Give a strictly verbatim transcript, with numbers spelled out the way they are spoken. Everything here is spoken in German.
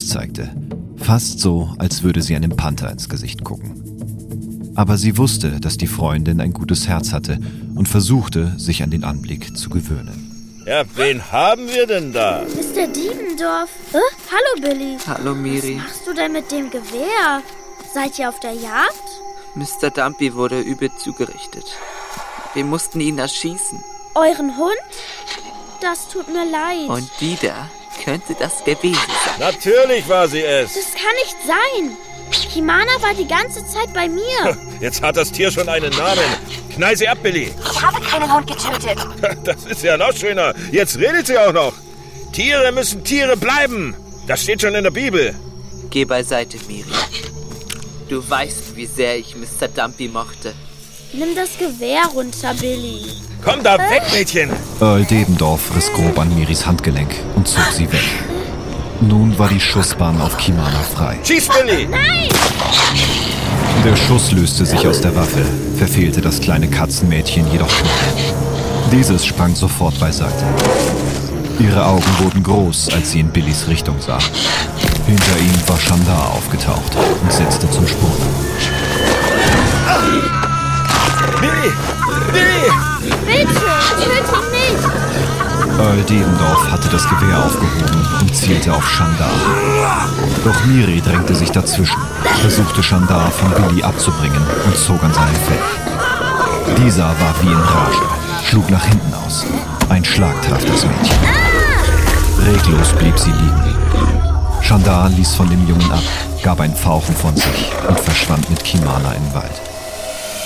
zeigte. Fast so, als würde sie einem Panther ins Gesicht gucken. Aber sie wusste, dass die Freundin ein gutes Herz hatte und versuchte, sich an den Anblick zu gewöhnen. Ja, wen haben wir denn da? Mister Diebendorf. Äh? Hallo, Billy. Hallo, Miri. Was machst du denn mit dem Gewehr? Seid ihr auf der Jagd? Mister Dumpy wurde übel zugerichtet. Wir mussten ihn erschießen. Euren Hund? Das tut mir leid. Und die da könnte das gewesen sein. Natürlich war sie es. Das kann nicht sein. Kimana war die ganze Zeit bei mir. Jetzt hat das Tier schon einen Namen. Knall sie ab, Billy. Ich habe keinen Hund getötet. Das ist ja noch schöner. Jetzt redet sie auch noch. Tiere müssen Tiere bleiben. Das steht schon in der Bibel. Geh beiseite, Miri. Du weißt, wie sehr ich Mister Dumpy mochte. Nimm das Gewehr runter, Billy. Komm da weg, Mädchen. Earl Debendorf riss grob an Miris Handgelenk und zog sie weg. Nun war die Schussbahn auf Kimana frei. Schieß, Billy! Nein! Der Schuss löste sich aus der Waffe, verfehlte das kleine Katzenmädchen jedoch knapp. Dieses sprang sofort beiseite. Ihre Augen wurden groß, als sie in Billys Richtung sah. Hinter ihm war Chandar aufgetaucht und setzte zum Sprung. Billy! Billy! Bitte, töte ihn nicht! Earl Debendorf hatte das Gewehr aufgehoben und zielte auf Chandar. Doch Miri drängte sich dazwischen, versuchte Chandar von Billy abzubringen und zog an seinem Fell. Dieser war wie in Rage, schlug nach hinten aus. Ein Schlag traf das Mädchen. Reglos blieb sie liegen. Chandar ließ von dem Jungen ab, gab ein Fauchen von sich und verschwand mit Kimana im Wald.